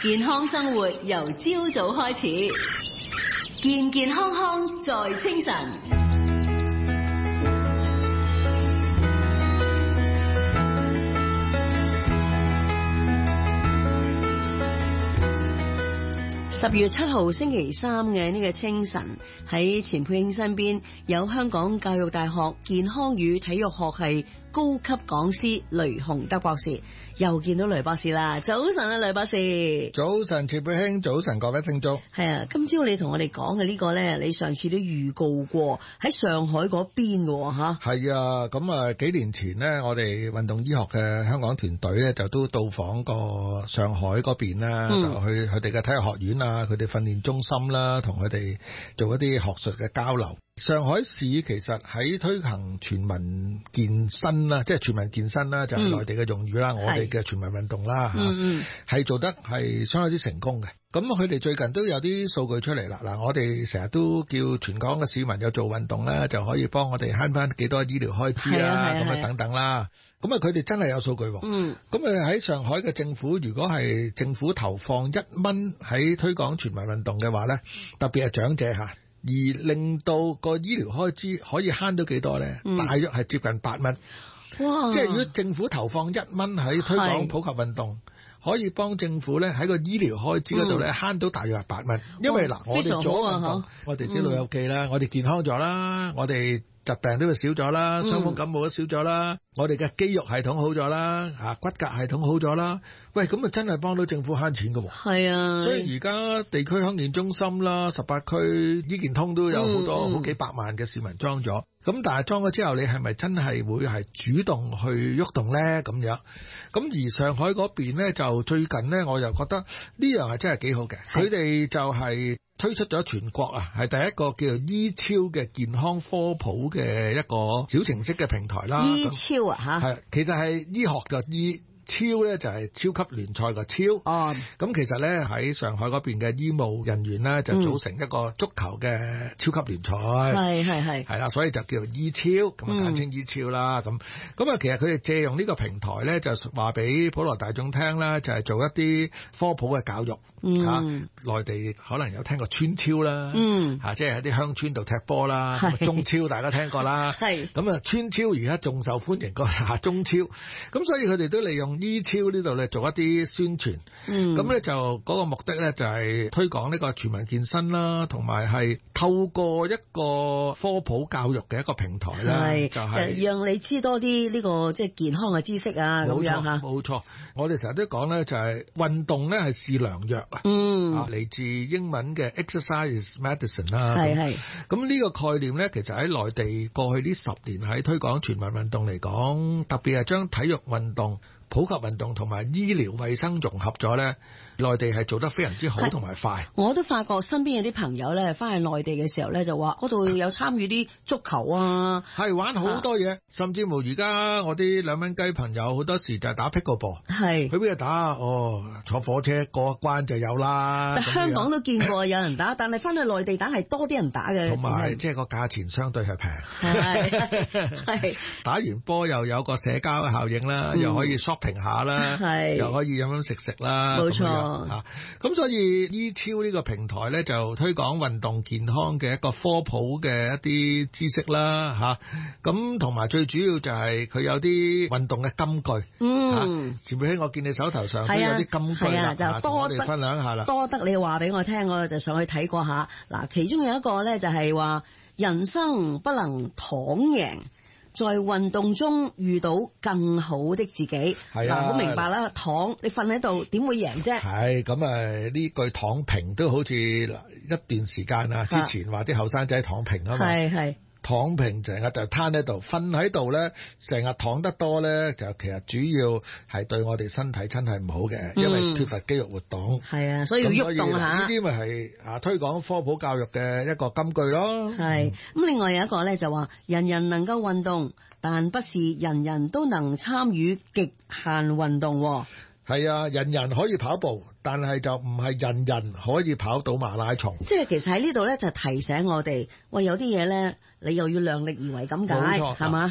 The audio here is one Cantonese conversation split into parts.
健康生活由朝早開始，健健康康在清晨。10月7號星期三嘅呢個清晨，喺錢佩興身邊有香港教育大學健康與體育學系高級講師雷雄德博士。又見到雷博士啦，早晨啊，雷博士。 早晨，錢佩興，早晨各位聽眾。 係啊，今朝你同我哋講嘅呢個咧，你上次都預告過喺上海嗰邊嘅吓。 係啊，咁啊幾年前咧，我哋運動醫學嘅香港團隊咧就都到訪過上海嗰邊啦，就去佢哋嘅體育學院啊，佢哋訓練中心啦，同佢哋做一啲學術嘅交流。上海市其實喺推行全民健身啦，即係全民健身啦，就係內地嘅用語啦，我哋嘅全民運動啦吓，係做得係相當之成功嘅。咁佢哋最近都有啲數據出嚟啦。嗱，我哋成日都叫全港嘅市民有做運動咧，就可以幫我哋慳翻幾多醫療開支啊，咁啊等等啦。咁啊，佢哋真係有數據。咁啊喺上海嘅政府，如果係政府投放1蚊喺推廣全民運動嘅話咧，特別係長者吓，而令到個醫療開支可以慳到幾多咧？大約係接近8蚊。哇！即係如果政府投放1蚊喺推廣普及運動，可以幫政府咧喺個醫療開支嗰度咧慳到大約係8蚊。因為嗱，我哋做運動，我哋啲老友記啦，我哋健康咗啦，我哋疾病都會少咗啦，傷風感冒都少咗啦，我哋嘅肌肉系統好咗啦，骨骼系統好咗啦。喂，咁啊真係幫到政府慳錢㗎喎。係啊，所以而家地區康健中心啦，18區醫健通都有好多好幾百萬嘅市民裝咗。咁但係裝咗之後，你係咪真係會係主動去喐動咧？咁樣咁而上海嗰邊咧，就最近咧，我又覺得呢樣係真係幾好嘅。佢哋就係推出咗全國啊，係第一個叫做醫超嘅健康科普嘅一個小程式嘅平台啦。醫超啊嚇，係其實係醫學就醫。超咧就係超級聯賽個超，咁其實咧喺上海嗰邊嘅醫務人員咧就組成一個足球嘅超級聯賽，係啦，所以就叫做醫超，咁啊簡稱醫超啦。咁啊，其實佢哋借用呢個平台咧，就話俾普羅大眾聽啦，就係做一啲科普嘅教育。內地可能有聽過村超啦，即係喺啲鄉村度踢波啦，中超大家聽過啦，咁啊村超而家仲受歡迎過中超，咁所以佢哋都利用醫超呢度咧做一啲宣傳，咁咧就嗰個目的咧就係推廣呢個全民健身啦，同埋係透過一個科普教育嘅一個平台啦，就係讓你知多啲呢個即係健康嘅知識啊，咁樣嚇。冇錯，我哋成日都講咧就係運動咧係是良藥。嚟自英文嘅 exercise is medicine 啦。咁呢個概念咧，其實喺內地過去呢10年喺推廣全民運動嚟講，特別係將體育運動、普及運動同埋醫療衛生融合咗咧，內地係做得非常之好同埋快。我都發覺身邊有啲朋友咧，翻去內地嘅時候咧，就話嗰度有參與啲足球啊，係玩好多嘢，甚至乎而家我啲2蚊雞朋友好多時就係打 pickleball，去邊度打？坐火車過一關就有啦。香港都見過有人打，但係翻去內地打係多啲人打嘅，同埋即係個價錢相對係平，打完波又有個社交嘅效應啦，又可以 shopping 下啦，又可以飲食啦，冇錯嚇。咁所以醫超呢個平台咧就推廣運動健康嘅一個科普嘅一啲知識啦嚇。咁同埋最主要就係佢有啲運動嘅金句。前面我見你手頭上都有啲金句啦，就多得分享下啦。多得你話俾我聽，我就上去睇過下。嗱，其中有一個咧就係話人生不能躺贏，在運動中遇到更好的自己。嗱，好明白啦，躺你瞓喺度點會贏啫？係咁啊！呢句躺平都好似一段時間啊，之前話啲後生仔躺平啊嘛。係。躺平成日就攤喺度，瞓喺度咧，成日躺得多咧，就其實主要係對我哋身體真係唔好嘅，因為缺乏肌肉活動。係啊，所以要喐動下。呢啲咪係推廣科普教育嘅一個金句咯。係咁，另外有一個咧就話，人人能夠運動，但不是人人都能參與極限運動。係啊，人人可以跑步，但係就唔係人人可以跑到馬拉松。即係其實喺呢度咧，就提醒我哋，喂，有啲嘢咧，你又要量力而為咁解，係嘛？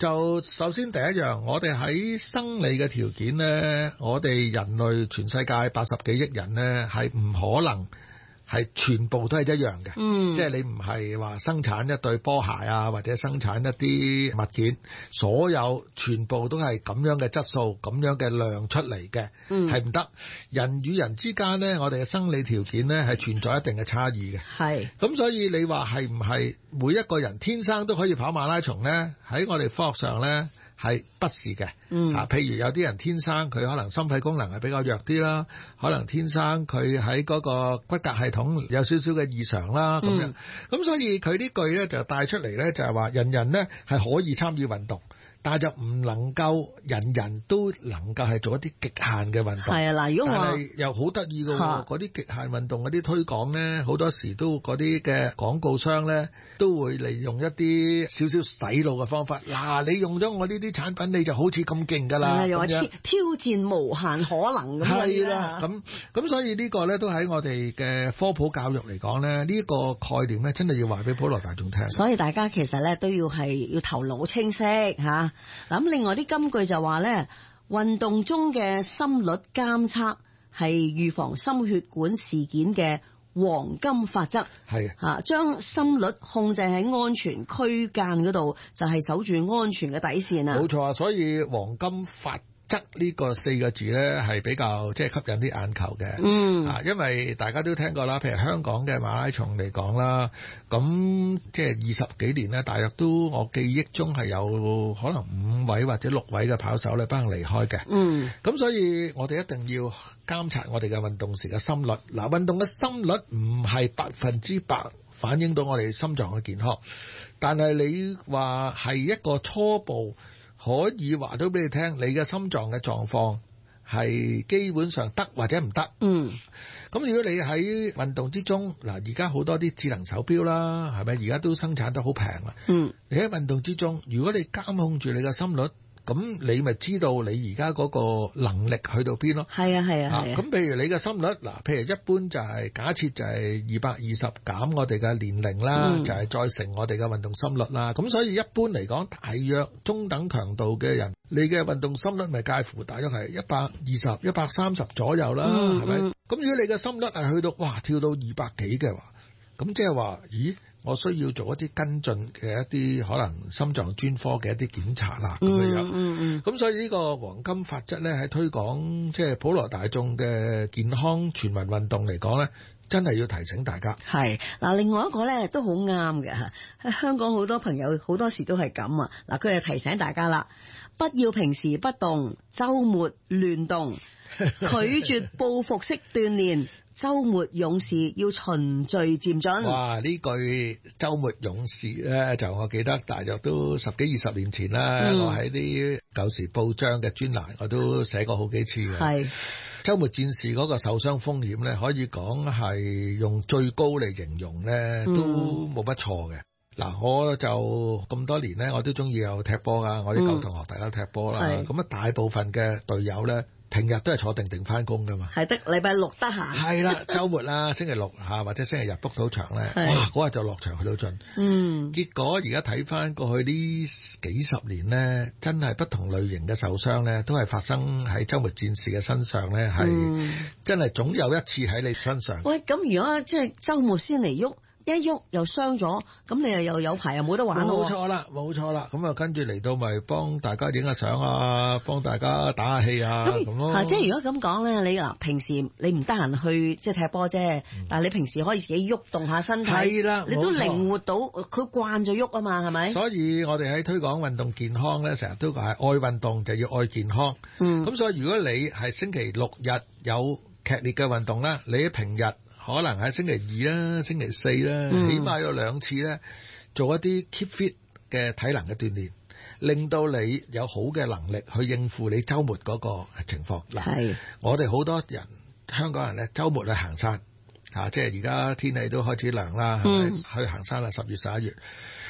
就首先第一樣，我哋喺生理嘅條件呢，我哋人類全世界80幾億人呢，係唔可能係全部都係一樣嘅。即係你唔係話生產一對波鞋啊，或者生產一啲物件，所有全部都係咁樣嘅質素、咁樣嘅量出嚟嘅，係唔得。人與人之間呢，我哋嘅生理條件呢，係存在一定嘅差異嘅。係。咁所以你話係唔係每一個人天生都可以跑馬拉松呢？喺我哋科學上呢，係不是嘅。譬如有啲人天生佢可能心肺功能係比較弱啲啦，可能天生佢喺嗰個骨骼系統有少少嘅異常啦，咁樣。咁所以佢呢句咧就帶出嚟咧，就係話人人呢係可以參與運動，但係就唔能夠人人都能夠係做一啲極限嘅運動。係啊，嗱，如果但係又好得意嘅喎，嗰啲極限運動嗰啲推廣咧，好多時都嗰啲嘅廣告商咧都會利用一啲少少洗腦嘅方法。嗱，你用咗我呢啲產品，你就好似咁勁㗎啦。又話挑戰無限可能咁樣。係啦，咁所以呢個咧都喺我哋嘅科普教育嚟講咧，呢個概念咧真係要話俾普羅大眾聽。所以大家其實咧都要頭腦清晰嚇。咁另外啲金句就話咧，運動中嘅心率監測係預防心血管事件嘅黃金法則。係啊，將心率控制喺安全區間嗰度，就係守住安全嘅底線啊。冇錯啊，所以黃金法則呢個4個字咧係比較即係吸引啲眼球嘅。因為大家都聽過啦，譬如香港嘅馬拉松嚟講啦，咁即係20幾年咧，大約都我記憶中係有可能5位或者6位嘅跑手咧不幸離開嘅。咁所以我哋一定要監察我哋嘅運動時嘅心率。嗱，運動嘅心率唔係100%反映到我哋心臟嘅健康，但係你話係一個初步可以話到俾你聽，你嘅心臟嘅狀況係基本上得或者唔得。咁如果你喺運動之中，嗱，而家好多啲智能手錶啦，係咪？而家都生產得好平啦。你喺運動之中，如果你監控住你嘅心率，咁你咪知道你而家嗰個能力去到邊咯。係啊。咁譬如你嘅心率，嗱，譬如一般就係假設就係220減我哋嘅年齡啦，就係再乘我哋嘅運動心率啦。咁所以一般嚟講，大約中等強度嘅人，你嘅運動心率咪介乎大約係120、130左右啦，係咪？咁如果你嘅心率係去到跳到200幾嘅話，咁即係話，咦？我需要做一啲跟進嘅一啲可能心臟專科嘅一啲檢查啦，咁樣。咁所以呢個黃金法則咧，喺推廣即係普羅大眾嘅健康全民運動嚟講咧，真係要提醒大家。係嗱，另外一個咧都好啱嘅嚇，喺香港好多朋友好多時都係咁啊。嗱，佢就提醒大家啦，不要平時不動，週末亂動，拒絕報復式鍛鍊。週末勇士要循序漸進。哇！呢句週末勇士咧，就我記得大約都10幾20年前啦。我喺啲舊時報章嘅專欄，我都寫過好幾次嘅。係週末戰士嗰個受傷風險咧，可以講係用最高嚟形容咧，都冇乜錯嘅。嗱，我就咁多年咧，我都中意有踢波㗎，我啲舊同學大家踢波啦。咁啊，大部分嘅隊友咧，平日都係坐定翻工㗎嘛，係得禮拜六得閒。係啦，週末啦，星期六或者星期日 book 到場咧，哇，嗰日就落場去到盡。結果而家睇翻過去呢幾十年咧，真係不同類型嘅受傷咧，都係發生喺週末戰士嘅身上咧，係真係總有一次喺你身上。喂，咁如果即係週末先嚟喐？一喐又傷咗，咁你又有排又冇得玩咯。冇錯啦，咁啊跟住嚟到咪幫大家影下相啊，幫大家打下氣啊咁咯。即係如果咁講咧，你嗱平時你唔得閒去即係踢波啫，但係你平時可以自己喐動下身體。係啦，你都靈活到，佢慣咗喐啊嘛，係咪？所以我哋喺推廣運動健康咧，成日都話愛運動就要愛健康。咁所以如果你係星期六日有劇烈嘅運動啦，你喺平日可能喺星期2啦、星期4啦，起碼有2次咧，做一啲 keep fit 嘅體能嘅鍛鍊，令到你有好嘅能力去應付你週末嗰個情況。嗱，我哋好多人香港人咧，週末去行山即係而家天氣都開始涼啦，係咪？去行山啦，10月11月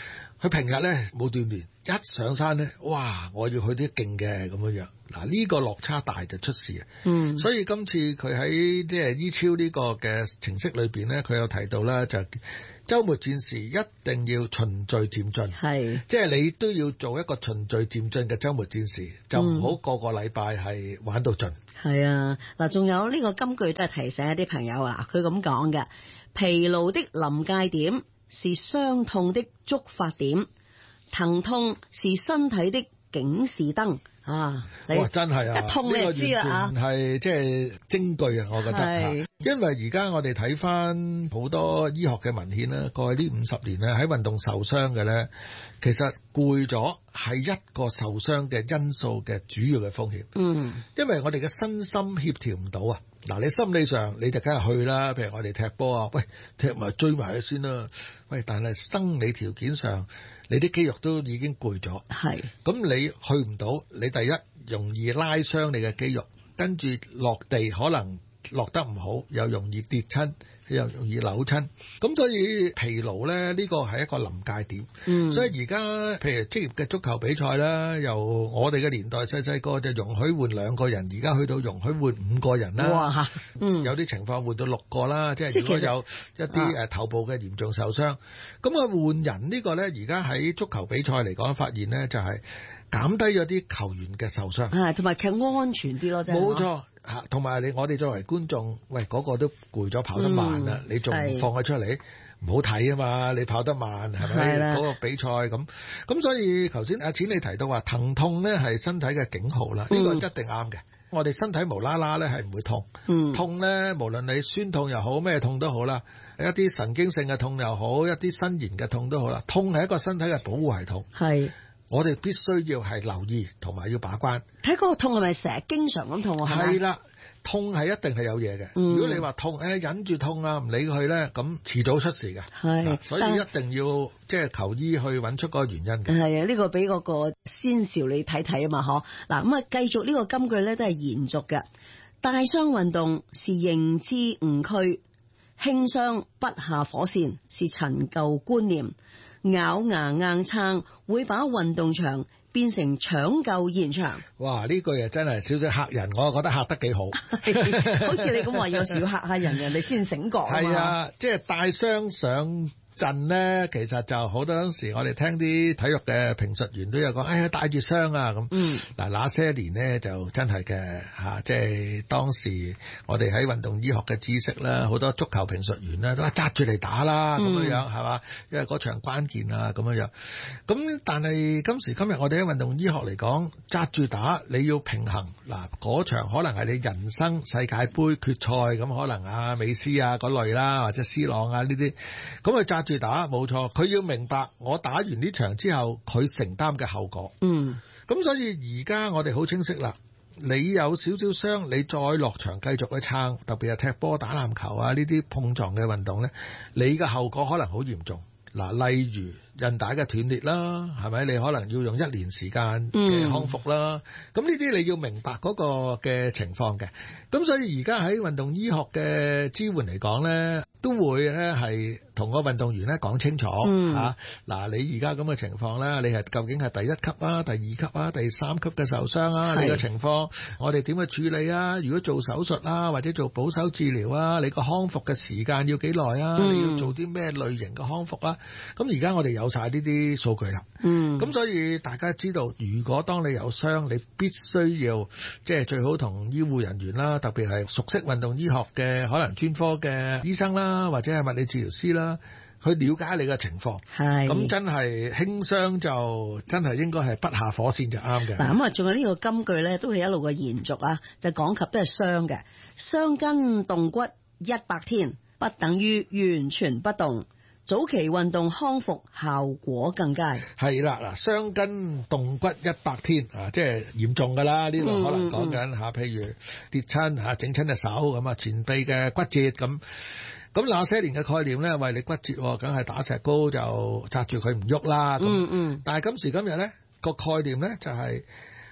佢平日咧冇鍛鍊，一上山咧，哇！我要去啲勁嘅咁樣。嗱，呢個落差大就出事啊。所以今次佢喺即係 eChill 呢個嘅程式裏邊咧，佢有提到啦，就週末戰士一定要循序漸進，係即係你都要做一個循序漸進嘅週末戰士，就唔好個個禮拜係玩到盡。 係啊，嗱，仲有呢個金句都係提醒一啲朋友啊，佢咁講嘅：疲勞的臨界點是傷痛的觸發點，疼痛是身體的警示燈。啊！ 哇，真係啊！ 一痛你就知啦啊！ 係即係京劇啊，我覺得。因為而家我哋睇翻好多醫學嘅文獻啦，過去呢50年咧喺運動受傷嘅咧，其實攰咗係一個受傷嘅因素嘅主要嘅風險。因為我哋嘅身心協調唔到啊。嗱，你心理上你就梗係去啦，譬如我哋踢波啊，喂，踢埋追埋佢先啦。喂，但係生理條件上，你啲肌肉都已經攰咗，係咁你去唔到，你第一容易拉傷你嘅肌肉，跟住落地可能落得唔好，又容易跌親，又容易扭親，咁所以疲勞咧呢個係一個臨界點。所以而家譬如職業嘅足球比賽啦，由我哋嘅年代細個就容許換2個人，而家去到容許換5個人啦。哇！有啲情況換到6個啦，即係如果有一啲頭部嘅嚴重受傷，咁換人呢個咧，而家喺足球比賽嚟講發現咧就係減低咗啲球員嘅受傷，同埋佢安全啲咯，真係冇錯。同埋我哋作為觀眾，喂，嗰個都攰咗跑得慢啦，你仲唔放佢出嚟？唔好睇啊嘛！你跑得慢係咪？嗰個比賽咁所以頭先阿錢你提到話疼痛咧係身體嘅警號啦，呢個一定啱嘅。我哋身體無啦啦咧係唔會痛，痛咧無論你酸痛又好咩痛都好啦，一啲神經性嘅痛又好，一啲身炎嘅痛都好啦，痛係一個身體嘅保護系統。係。我哋必須要係留意同埋要把關，睇嗰個痛係咪成日經常咁痛啊？係啦，痛係一定係有嘢嘅。如果你話痛，忍住痛啊，唔理佢咧，咁遲早出事嘅。係，所以一定要即係求醫去揾出嗰個原因嘅。係啊，呢個俾嗰個先兆你睇睇啊嘛，嗬。嗱咁啊，繼續呢個金句咧都係延續嘅。大傷運動是認知誤區，輕傷不下火線是陳舊觀念。咬牙硬撐會把運動場變成搶救現場。哇！呢句又真係少少嚇人，我覺得嚇得幾好。好似你咁話，有時要嚇下人，人哋先醒覺。係啊，即係帶傷上陣咧，其實就好多時我哋聽啲體育嘅評述員都有講，哎呀帶住傷啊咁。嗱，那些年呢就真係嘅嚇，即係當時我哋喺運動醫學嘅知識啦，好多足球評述員咧都話紮住嚟打啦咁樣樣係嘛，因為嗰場關鍵啊咁樣樣。咁但係今時今日我哋喺運動醫學嚟講，紮住打你要平衡嗱，嗰場可能係你人生世界盃決賽咁，可能啊美斯啊嗰類啦，或者 C 朗啊呢啲，咁佢紮住打冇錯，佢要明白我打完呢場之後佢承擔嘅後果。咁所以而家我哋好清晰啦，你有少少傷，你再落場繼續去撐，特別係踢波打籃球啊呢啲碰撞嘅運動呢，你嘅後果可能好嚴重。嗱，例如韌帶嘅斷裂啦，係咪？你可能要用1年時間嘅康復啦。咁呢啲你要明白嗰個嘅情況嘅。咁所以而家喺運動醫學嘅支援嚟講呢，都會咧係同個運動員咧講清楚嚇。嗱，你而家咁嘅情況咧，你係究竟係第1級啊、第2級啊、第3級嘅受傷啊？你嘅情況，我哋點去處理啊？如果做手術啊，或者做保守治療啊，你個康復嘅時間要幾耐啊？你要做啲咩類型嘅康復啊？咁而家我哋有晒呢啲數據啦。咁所以大家知道，如果當你有傷，你必須要即係最好同醫護人員啦，特別係熟悉運動醫學嘅可能專科嘅醫生啦，或者係物理治療師啦，去了解你嘅情況。係咁真係輕傷就真係應該係不下火線就啱嘅。嗱咁啊，仲有呢個金句咧，都係一路嘅延續啊，就講及都係傷嘅，傷筋動骨100天，不等於完全不動。早期運動康復效果更佳。係啦，嗱，傷筋動骨100天啊，即係嚴重噶啦。呢度可能講緊嚇，譬如跌親嚇，整親隻手咁啊，前臂嘅骨折咁。咁那些年嘅概念咧，為你骨折，梗係打石膏就紮住佢唔喐啦。但係今時今日咧個概念咧就係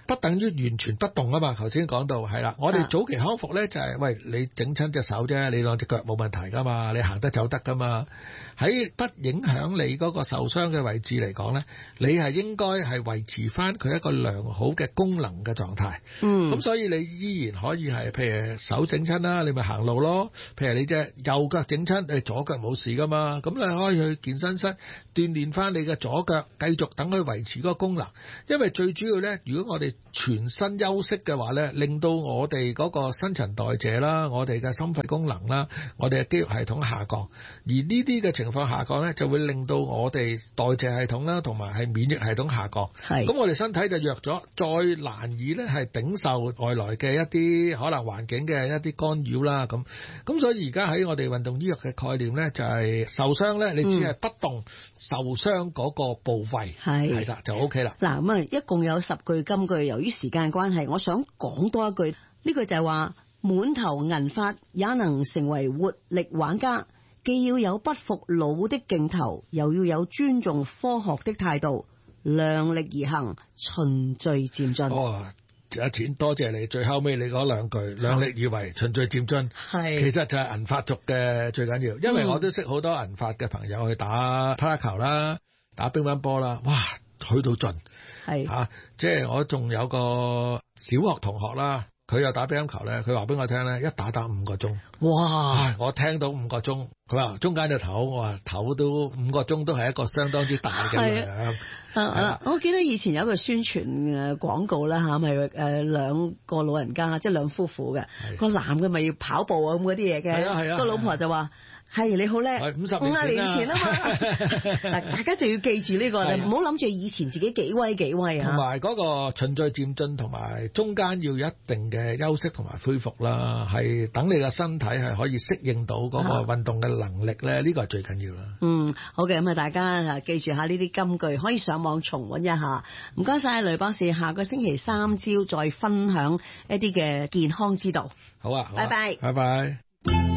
不等於完全不動啊嘛。頭先講到係啦，我哋早期康復咧就係喂，你整親隻手啫，你兩隻腳冇問題噶嘛，你行得走得噶嘛。喺不影響你嗰個受傷嘅位置嚟講咧，你係應該係維持翻佢一個良好嘅功能嘅狀態。咁所以你依然可以係譬如手整親啦，你咪行路咯。譬如你隻右腳整親，你左腳冇事噶嘛，咁你可以去健身室鍛鍊翻你嘅左腳，繼續等佢維持嗰個功能。因為最主要咧，如果我哋全身休息嘅話咧，令到我哋嗰個新陳代謝啦，我哋嘅心肺功能啦，我哋嘅肌肉系統下降，而呢啲嘅情況下降咧，就會令到我哋代謝系統啦，同埋係免疫系統下降。咁我哋身體就弱咗，再難以咧係頂受外來嘅一啲可能環境嘅一啲干擾啦。咁所以而家喺我哋運動醫學嘅概念咧，就係受傷咧，你只係不動受傷嗰個部位係啦，就 OK 啦。 嗱咁啊，一共有10句金句，由於時間關係，我想講多一句，呢句就係話滿頭銀髮也能成為活力玩家，既要有不服老的勁頭，又要有尊重科學的態度，量力而行，循序漸進。 阿田，多謝你，最後尾你嗰兩句量力而為，循序漸進，其實就係銀髮族嘅最緊要。因為我都識好多銀髮嘅朋友去打匹克球啦，打乒乓波啦，哇，去到盡即係我仲有個小學同學啦，佢又打乒乓球咧，佢話俾我聽咧，一打5個鐘。哇！我聽到5個鐘，佢話中間就唞，我話唞都5個鐘都係一個相當之大嘅量。 我記得以前有一個宣傳嘅廣告啦嚇，咪兩個老人家，即係兩夫婦嘅，個男嘅咪要跑步啊咁嗰啲嘢嘅，個老婆就話：係你好叻，50年前啊嘛。嗱，大家就要記住呢個，你唔好諗住以前自己幾威啊。 同埋嗰個循序漸進，同埋中間要有一定嘅休息同埋恢復啦，係等你嘅身體係可以適應到嗰個運動嘅能力咧，呢個係最緊要啦。 好嘅，咁啊大家記住下呢啲金句，可以上網重溫一下。唔該晒雷博士，下個星期3朝再分享一啲嘅健康之道。 好啊， 拜拜， 拜拜。